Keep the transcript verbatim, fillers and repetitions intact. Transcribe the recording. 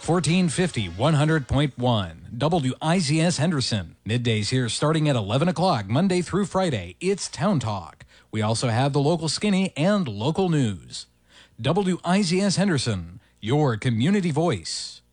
fourteen fifty, one hundred point one, W I Z S Henderson. Middays here starting at eleven o'clock, Monday through Friday. It's Town Talk. We also have the local skinny and local news. W I Z S Henderson, your community voice.